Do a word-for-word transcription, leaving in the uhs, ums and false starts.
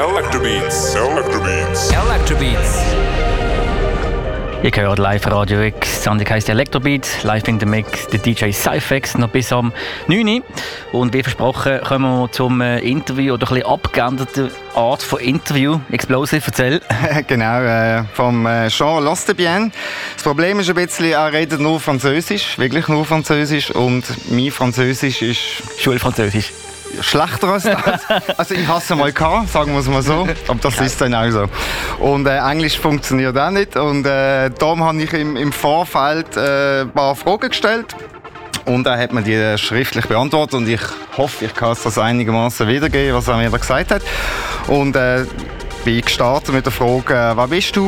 Electrobeats. Electrobeats. Electrobeats. Ihr hört live Radio X. Die Sendung heisst Electrobeats. Live in the Mix. Der D J Cyphex noch bis am neun Uhr. Und wie versprochen kommen wir zum äh, Interview oder ein bisschen abgeänderten Art von Interview. Explosive, erzähl. Genau, äh, vom äh, Jean Lostebien. Das Problem ist ein bisschen, er redet nur Französisch, wirklich nur Französisch. Und mein Französisch ist... Schulfranzösisch. Schlechter als das. Also ich hasse mal gehabt, sagen wir es mal so. Aber das ist dann auch so. Und äh, Englisch funktioniert auch nicht. Und äh, darum habe ich im, im Vorfeld äh, ein paar Fragen gestellt. Und er hat mir die schriftlich beantwortet. Und ich hoffe, ich kann es das einigermaßen wiedergeben, was er mir da gesagt hat. Und äh, bin gestartet mit der Frage, äh, wer bist du?